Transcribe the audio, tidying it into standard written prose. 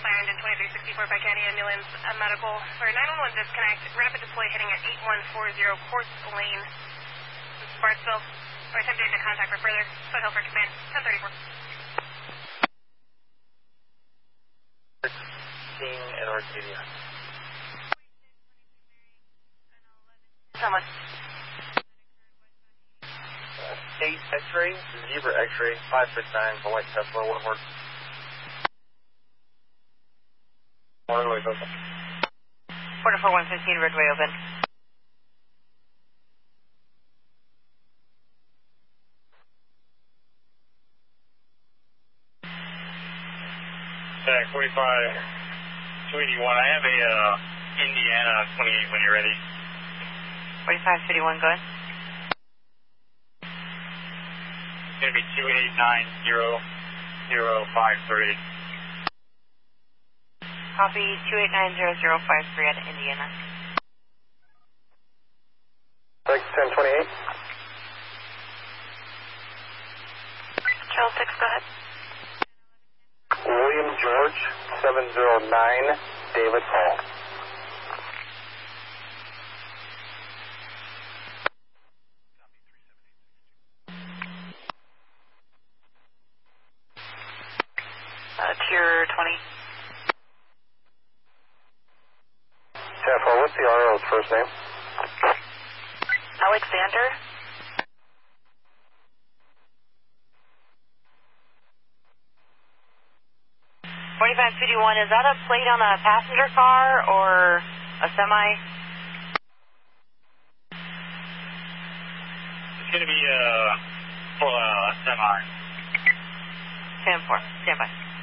signed in 2364 by County Ambulance, medical for 911 disconnect, rapid deploy heading at 8140 Quartz Lane. This is Bartsville. We're attempting to contact for further. Foothill for command, 1034. In Arcadia. How much? State X-ray, Zebra X-ray, 569 for White Tesla, one more. Roadway open. Order for 115, roadway open. Tech 45, 281. I have a Indiana 28 when you're ready. 45, 281, go ahead. It's going to be 2890053. Copy 2890053 out of Indiana. Tech 1028. Charles 6, go ahead. William George, 709, David Hall. Tier 20. Tefo, what's the RO's first name? Alexander. $45.51, is that a plate on a passenger car or a semi? It's going to be for a semi. 10-4, stand by.